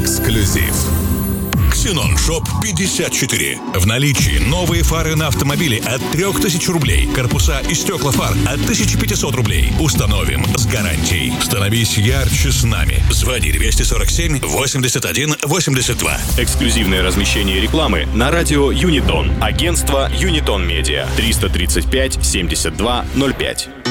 Эксклюзив. Ксенон Шоп 54. В наличии новые фары на автомобиле от 3000 рублей. Корпуса и стекла фар от 1500 рублей. Установим с гарантией. Становись ярче с нами. Звони 247 81 82. Эксклюзивное размещение рекламы на радио Юнитон. Агентство Юнитон Медиа. 335 72 05.